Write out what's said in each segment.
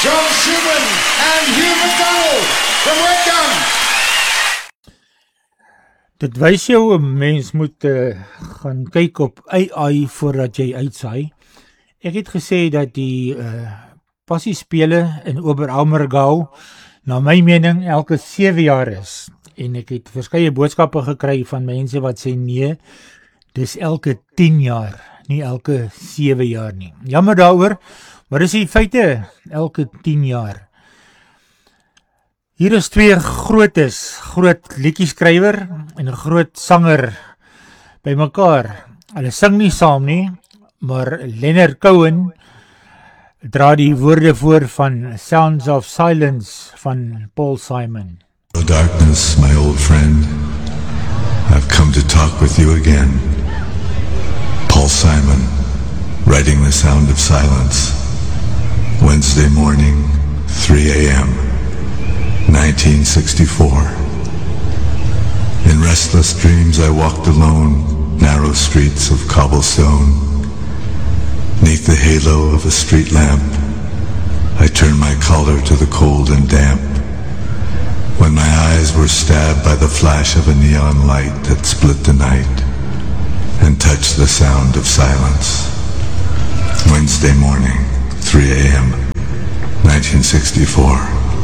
John Schumann and Hugh McDonald from Redgun. Dit wys jou, 'n mens moet gaan kyk op AI voordat jy uitsaai. Ek het gesê dat die passiespele in Oberammergau, na my mening, elke 7 jaar is. En ek het verskeie boodskappe gekry van mense wat sê nee, dis elke 10 jaar, nie elke 7 jaar nie. Jammer daaroor, maar dis die feite, elke 10 jaar. Hier is twee groot liedjieskrywer en 'n groot sanger by mekaar. Hulle sing nie saam nie, maar Leonard Cohen dra die woorde voor van Sounds of Silence van Paul Simon. Oh darkness, my old friend, I've come to talk with you again. Paul Simon, writing The Sound of Silence, Wednesday morning, 3 a.m., 1964. In restless dreams I walked alone, narrow streets of cobblestone. Neath the halo of a street lamp, I turned my collar to the cold and damp, when my eyes were stabbed by the flash of a neon light that split the night and touched the sound of silence. Wednesday morning, 3 a.m., 1964.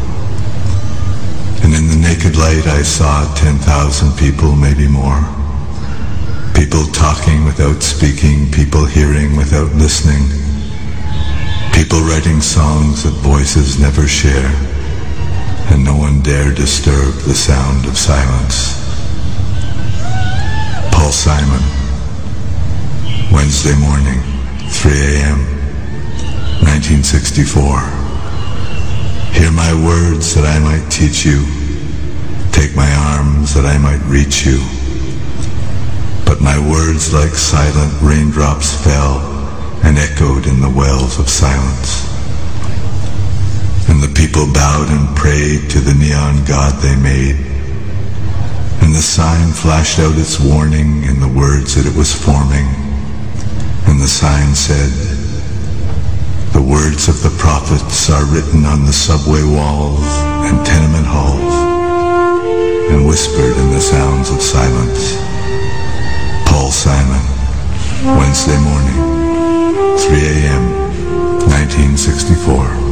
And in the naked light I saw 10,000 people, maybe more. People talking without speaking, people hearing without listening. People writing songs that voices never share, and no one dare disturb the sound of silence. Paul Simon, Wednesday morning, 3 a.m., 1964. Hear my words that I might teach you. Take my arms that I might reach you. But my words like silent raindrops fell and echoed in the wells of silence. And the people bowed and prayed to the neon god they made. And the sign flashed out its warning in the words that it was forming. And the sign said, "The words of the prophets are written on the subway walls and tenement halls, and whispered in the sounds of silence." Paul Simon, Wednesday morning, 3 a.m., 1964.